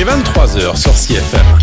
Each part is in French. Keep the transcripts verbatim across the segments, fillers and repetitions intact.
est vingt-trois heures sur C F M.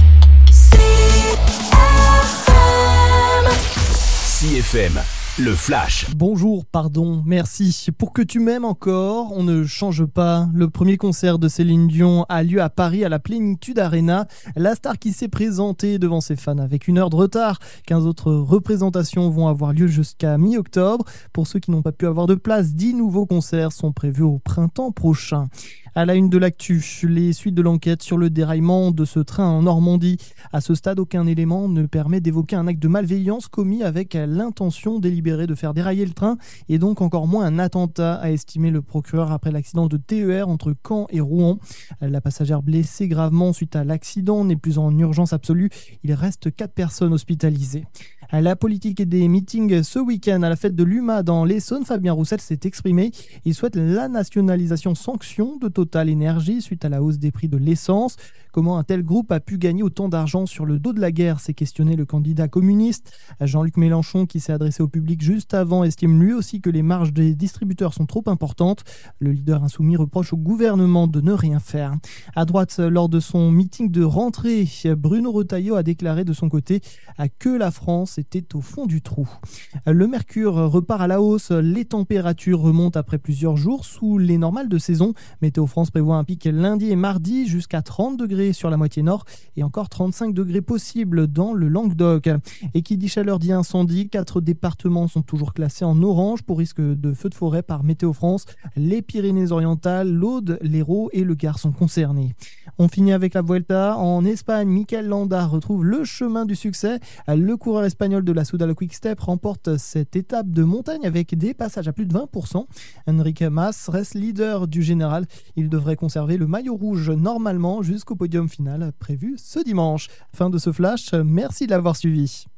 C F M, le flash. Bonjour, pardon, merci. Pour que tu m'aimes encore, on ne change pas. Le premier concert de Céline Dion a lieu à Paris à la Plénitude Arena. La star qui s'est présentée devant ses fans avec une heure de retard. quinze autres représentations vont avoir lieu jusqu'à mi-octobre. Pour ceux qui n'ont pas pu avoir de place, dix nouveaux concerts sont prévus au printemps prochain. À la une de l'actu, les suites de l'enquête sur le déraillement de ce train en Normandie. À ce stade, aucun élément ne permet d'évoquer un acte de malveillance commis avec l'intention délibérée de faire dérailler le train et donc encore moins un attentat, a estimé le procureur après l'accident de T E R entre Caen et Rouen. La passagère blessée gravement suite à l'accident n'est plus en urgence absolue. Il reste quatre personnes hospitalisées. La politique et des meetings ce week-end à la fête de l'U M A dans l'Essonne. Fabien Roussel s'est exprimé. Il souhaite la nationalisation sanction de Total Énergie suite à la hausse des prix de l'essence. Comment un tel groupe a pu gagner autant d'argent sur le dos de la guerre, s'est questionné le candidat communiste. Jean-Luc Mélenchon, qui s'est adressé au public juste avant, estime lui aussi que les marges des distributeurs sont trop importantes. Le leader insoumis reproche au gouvernement de ne rien faire. À droite, lors de son meeting de rentrée, Bruno Retailleau a déclaré de son côté que la France était au fond du trou. Le mercure repart à la hausse. Les températures remontent après plusieurs jours sous les normales de saison. Météo France prévoit un pic lundi et mardi jusqu'à trente degrés sur la moitié nord et encore trente-cinq degrés possibles dans le Languedoc. Et qui dit chaleur dit incendie. Quatre départements sont toujours classés en orange pour risque de feux de forêt par Météo France. Les Pyrénées-Orientales, l'Aude, l'Hérault et le Gard sont concernés. On finit avec la Vuelta. En Espagne, Mikel Landa retrouve le chemin du succès. Le coureur espagnol de la Soudal Quick Step remporte cette étape de montagne avec des passages à plus de vingt pour cent. Enrique Mas reste leader du général. Il devrait conserver le maillot rouge normalement jusqu'au podium final prévu ce dimanche. Fin de ce flash, merci de l'avoir suivi.